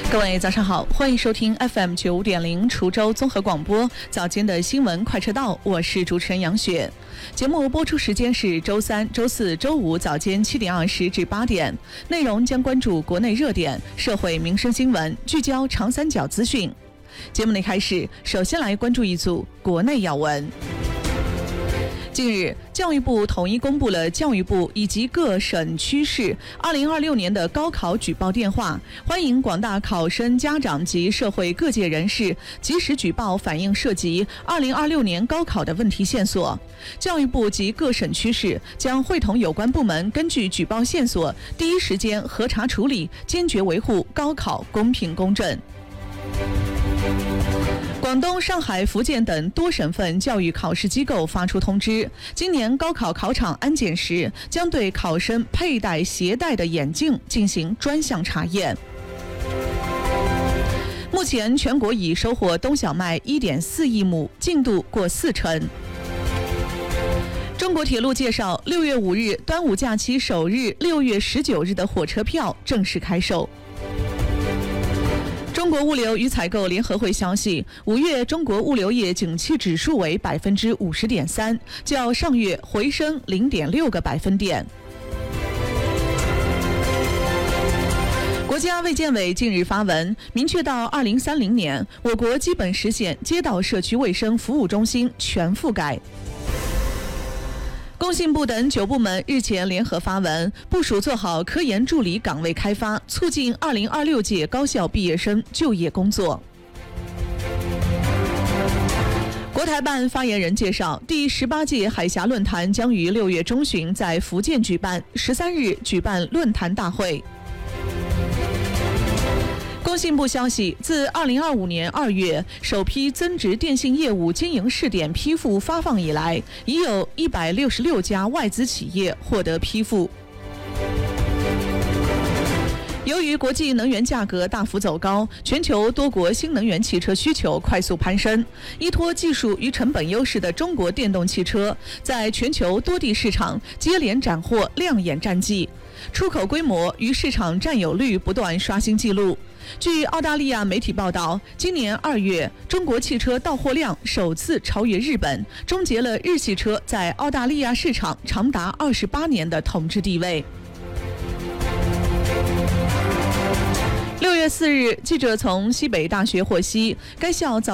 各位早上好，欢迎收听 FM 95.0滁州综合广播早间的新闻快车道，我是主持人杨雪。节目播出时间是周三、周四、周五早间7点20至8点，内容将关注国内热点、社会民生新闻，聚焦长三角资讯。节目的开始，首先来关注一组国内要闻。近日，教育部统一公布了教育部以及各省区市2026年的高考举报电话，欢迎广大考生、家长及社会各界人士及时举报反映涉及2026年高考的问题线索。教育部及各省区市将会同有关部门，根据举报线索，第一时间核查处理，坚决维护高考公平公正。广东、上海、福建等多省份教育考试机构发出通知，今年高考考场安检时，将对考生佩戴携带的眼镜进行专项查验。目前全国已收获冬小麦1.4亿亩，进度过40%。中国铁路介绍，6月5日端午假期首日6月19日的火车票正式开售。中国物流与采购联合会消息，5月中国物流业景气指数为50.3%，较上月回升0.6个百分点。国家卫健委近日发文，明确到2030年，我国基本实现街道社区卫生服务中心全覆盖。工信部等9部门日前联合发文，部署做好科研助理岗位开发，促进2026届高校毕业生就业工作。国台办发言人介绍，第18届海峡论坛将于6月中旬在福建举办，13日举办论坛大会。工信部消息，自2025年2月首批增值电信业务经营试点批复发放以来，已有166家外资企业获得批复。由于国际能源价格大幅走高，全球多国新能源汽车需求快速攀升，依托技术与成本优势的中国电动汽车在全球多地市场接连斩获亮眼战绩，出口规模与市场占有率不断刷新纪录。据澳大利亚媒体报道，今年2月，中国汽车到货量首次超越日本，终结了日系车在澳大利亚市场长达28年的统治地位。6月4日，记者从西北大学获悉，该校早